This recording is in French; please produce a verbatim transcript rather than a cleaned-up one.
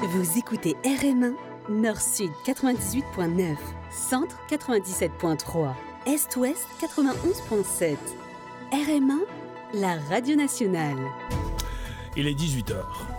Vous écoutez R M un, Nord-Sud quatre-vingt-dix-huit point neuf, Centre quatre-vingt-dix-sept point trois, Est-Ouest quatre-vingt-onze point sept. R M un, la radio nationale. Il est dix-huit heures.